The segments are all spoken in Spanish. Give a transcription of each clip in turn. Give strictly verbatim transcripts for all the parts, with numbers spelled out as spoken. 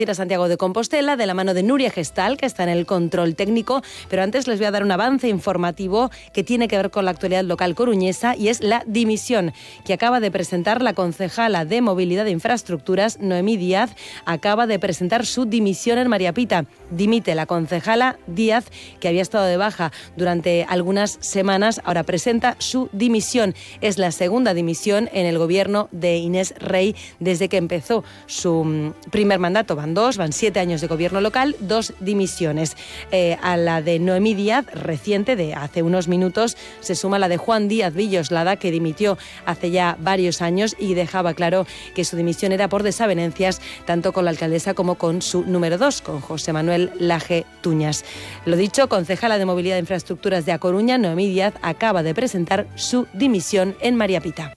a Santiago de Compostela de la mano de Nuria Gestal, que está en el control técnico, pero antes les voy a dar un avance informativo que tiene que ver con la actualidad local coruñesa y es la dimisión que acaba de presentar la concejala de Movilidad e Infraestructuras, Noemí Díaz, acaba de presentar su dimisión en Mariapita. Dimite la concejala Díaz, que había estado de baja durante algunas semanas, ahora presenta su dimisión. Es la segunda dimisión en el gobierno de Inés Rey desde que empezó su primer mandato. Van dos, van siete años de gobierno local, dos dimisiones. Eh, a la de Noemí Díaz, reciente, de hace unos minutos, se suma la de Juan Díaz Villoslada, que dimitió hace ya varios años y dejaba claro que su dimisión era por desavenencias tanto con la alcaldesa como con su número dos, con José Manuel Laje Tuñas. Lo dicho, concejala de Movilidad e Infraestructuras de A Coruña, Noemí Díaz, acaba de presentar su dimisión en Mariapita.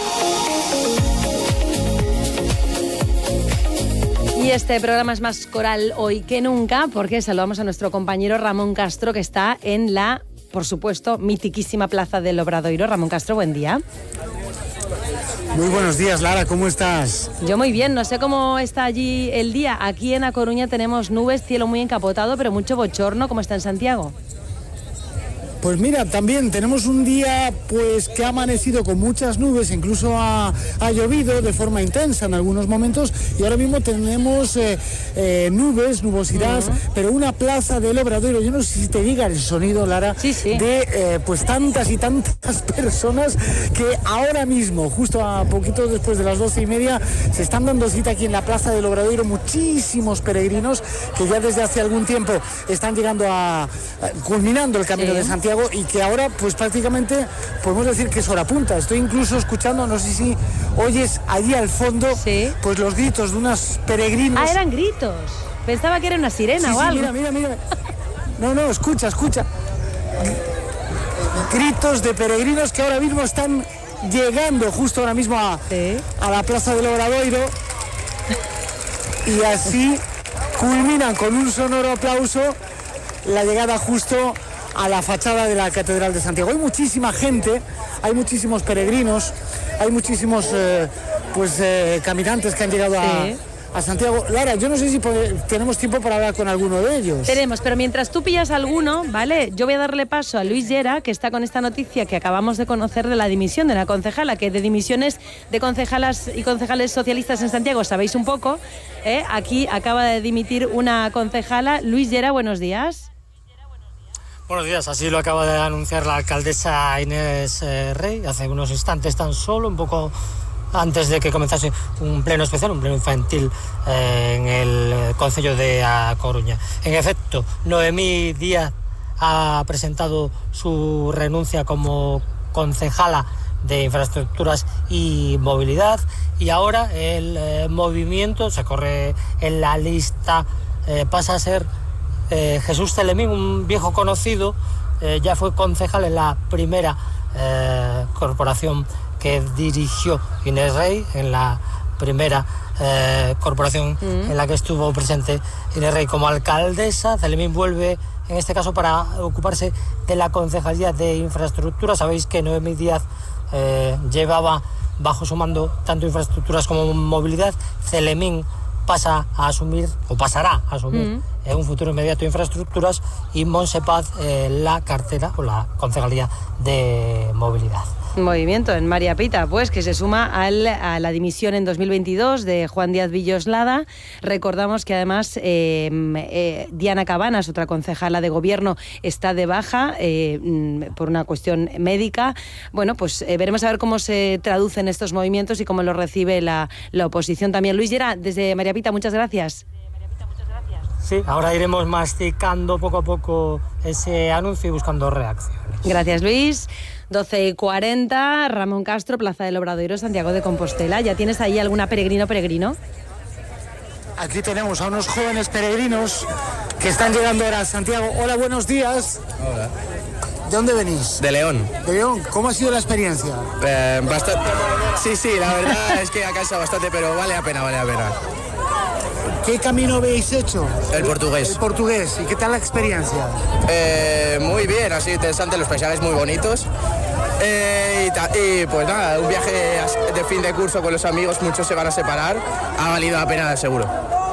Y este programa es más coral hoy que nunca porque saludamos a nuestro compañero Ramón Castro, que está en la, por supuesto, mitiquísima Plaza del Obradoiro. Ramón Castro, buen día. Muy buenos días, Lara, ¿cómo estás? Yo muy bien, no sé cómo está allí el día. Aquí en A Coruña tenemos nubes, cielo muy encapotado, pero mucho bochorno. ¿Cómo está en Santiago? Pues mira, también tenemos un día pues que ha amanecido con muchas nubes, incluso ha, ha llovido de forma intensa en algunos momentos y ahora mismo tenemos eh, eh, nubes, nubosidad, uh-huh. pero una plaza del Obradoiro, yo no sé si te diga el sonido, Lara, sí, sí. de eh, pues tantas y tantas personas que ahora mismo, justo a poquito después de las doce y media, se están dando cita aquí en la plaza del Obradoiro, muchísimos peregrinos que ya desde hace algún tiempo están llegando a, a culminando el Camino sí. de Santiago, y que ahora pues prácticamente podemos decir que es hora punta. Estoy incluso escuchando, no sé si oyes allí al fondo, sí. pues los gritos de unos peregrinos. Ah, eran gritos. Pensaba que era una sirena sí, o sí, algo. Mira, mira, mira. No, no, escucha, escucha. Gritos de peregrinos que ahora mismo están llegando justo ahora mismo a, sí. a la Plaza del Obradoiro y así culminan con un sonoro aplauso la llegada justo a la fachada de la Catedral de Santiago. Hay muchísima gente, hay muchísimos peregrinos, hay muchísimos eh, pues eh, caminantes que han llegado sí. a, a Santiago. Lara, yo no sé si puede, tenemos tiempo para hablar con alguno de ellos. Tenemos, pero mientras tú pillas alguno, ¿vale? Yo voy a darle paso a Luis Llera, que está con esta noticia que acabamos de conocer de la dimisión de la concejala, que de dimisiones de concejalas y concejales socialistas en Santiago sabéis un poco, ¿eh? Aquí acaba de dimitir una concejala. Luis Llera, buenos días. Buenos días, así lo acaba de anunciar la alcaldesa Inés eh, Rey hace unos instantes tan solo, un poco antes de que comenzase un pleno especial, un pleno infantil eh, en el concello de A Coruña. En efecto, Noemí Díaz ha presentado su renuncia como concejala de Infraestructuras y Movilidad y ahora el eh, movimiento se corre en la lista, eh, pasa a ser Eh, Jesús Celemín, un viejo conocido, eh, ya fue concejal en la primera eh, corporación que dirigió Inés Rey, en la primera eh, corporación mm. en la que estuvo presente Inés Rey como alcaldesa. Celemín vuelve en este caso para ocuparse de la concejalía de Infraestructuras. Sabéis que Noemí Díaz eh, llevaba bajo su mando tanto Infraestructuras como Movilidad. Celemín pasa a asumir, o pasará a asumir mm. en un futuro inmediato Infraestructuras y Montse Paz eh, la cartera o la concejalía de Movilidad. Movimiento en Mariapita, pues, que se suma al, a la dimisión en dos mil veintidós de Juan Díaz Villoslada. Recordamos que además eh, eh, Diana Cabanas, otra concejala de gobierno, está de baja eh, por una cuestión médica. Bueno, pues eh, veremos a ver cómo se traducen estos movimientos y cómo lo recibe la, la oposición también. Luis Llera, desde Mariapita, muchas gracias. Sí, ahora iremos masticando poco a poco ese anuncio y buscando reacciones. Gracias, Luis. doce y cuarenta, Ramón Castro, Plaza del Obradoiro, Santiago de Compostela. ¿Ya tienes ahí alguna peregrino peregrino? Aquí tenemos a unos jóvenes peregrinos que están llegando ahora a Santiago. Hola, buenos días. Hola. ¿De dónde venís? De León. ¿De León? ¿Cómo ha sido la experiencia? Eh, bastante. Sí, sí, la verdad es que ha cansado bastante, pero vale la pena, vale la pena. ¿Qué camino habéis hecho? El portugués. El portugués. ¿Y qué tal la experiencia? Eh, muy bien, así interesante, los paisajes muy bonitos. Eh, y, ta- y pues nada, un viaje de fin de curso con los amigos, muchos se van a separar, ha valido la pena seguro.